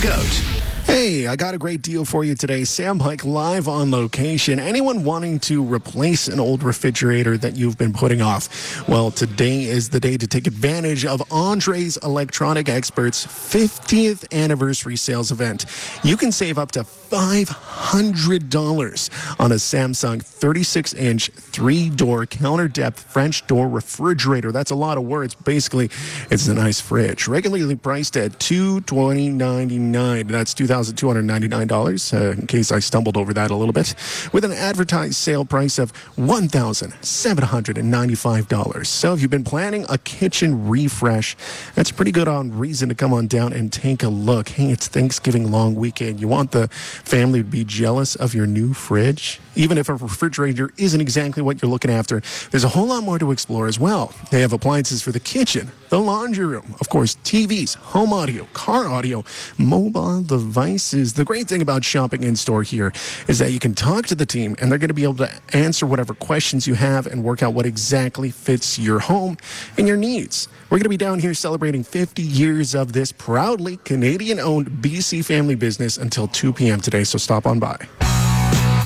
Coach. Hey, I got a great deal for you today. Sam Pike live on location. Anyone wanting to replace an old refrigerator that you've been putting off? Well, today is the day to take advantage of Andre's Electronic Experts 50th anniversary sales event. You can save up to $500 on a Samsung 36-inch 3-door counter depth French door refrigerator. That's a lot of words. Basically, it's a nice fridge. Regularly priced at $229.99. That's $2,299, in case I stumbled over that a little bit, with an advertised sale price of $1,795. So if you've been planning a kitchen refresh, that's pretty good on reason to come on down and take a look. Hey, it's Thanksgiving long weekend. You want the family to be jealous of your new fridge? Even if a refrigerator isn't exactly what you're looking after, there's a whole lot more to explore as well. They have appliances for the kitchen, the laundry room, of course, TVs, home audio, car audio, mobile devices. The great thing about shopping in store here is that you can talk to the team and they're going to be able to answer whatever questions you have and work out what exactly fits your home and your needs. We're going to be down here celebrating 50 years of this proudly Canadian-owned BC family business until 2 p.m. today, so stop on by.